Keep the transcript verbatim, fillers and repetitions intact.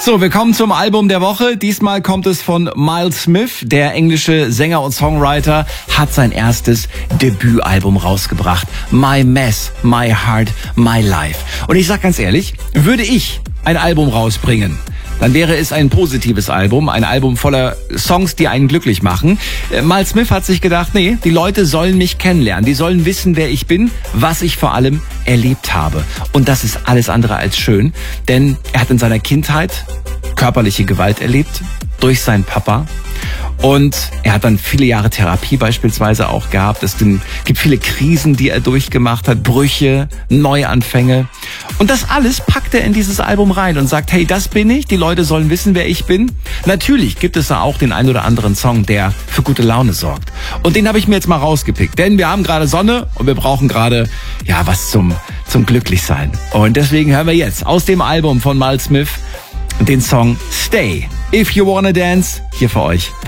So, wir kommen zum Album der Woche. Diesmal kommt es von Miles Smith. Der englische Sänger und Songwriter hat sein erstes Debütalbum rausgebracht. My Mess, My Heart, My Life. Und ich sag ganz ehrlich, würde ich ein Album rausbringen, dann wäre es ein positives Album, ein Album voller Songs, die einen glücklich machen. Äh, Miles Smith hat sich gedacht, nee, die Leute sollen mich kennenlernen, die sollen wissen, wer ich bin, was ich vor allem erlebt habe. Und das ist alles andere als schön, denn er hat in seiner Kindheit körperliche Gewalt erlebt durch seinen Papa. Und er hat dann viele Jahre Therapie beispielsweise auch gehabt. Es gibt viele Krisen, die er durchgemacht hat, Brüche, Neuanfänge. Und das alles packt er in dieses Album rein und sagt, hey, das bin ich, die Leute sollen wissen, wer ich bin. Natürlich gibt es da auch den einen oder anderen Song, der für gute Laune sorgt. Und den habe ich mir jetzt mal rausgepickt, denn wir haben gerade Sonne und wir brauchen gerade ja was zum, zum Glücklichsein. Und deswegen hören wir jetzt aus dem Album von Miles Smith den Song Stay, If You Wanna Dance, hier für euch.